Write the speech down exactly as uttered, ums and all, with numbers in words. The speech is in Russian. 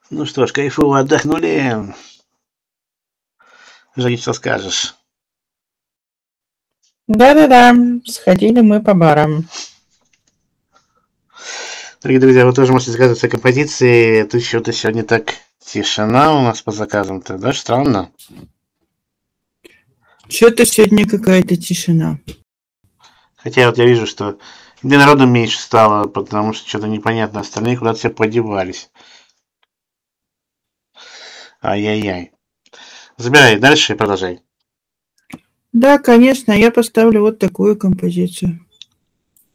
Ну что ж, кайфово отдохнули. Женя, что скажешь? Да-да-да, сходили мы по барам. Дорогие друзья, вы тоже можете заказывать свои композиции. Тут что-то сегодня так тишина у нас по заказам-то, да? Странно. Что-то сегодня какая-то тишина. Хотя вот я вижу, что где народу меньше стало, потому что что-то непонятно. Остальные куда-то все подевались. Ай-яй-яй. Забирай дальше и продолжай. Да, конечно, я поставлю вот такую композицию.